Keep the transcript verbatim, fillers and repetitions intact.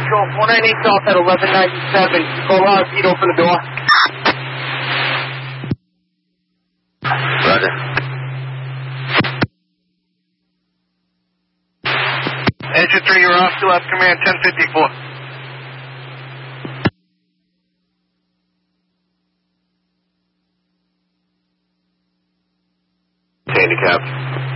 Central, four nine eight South at eleven ninety-seven. Call out, Pete, open the door. Roger. Engine three, you're off. Still have command ten fifty-four. Handicap.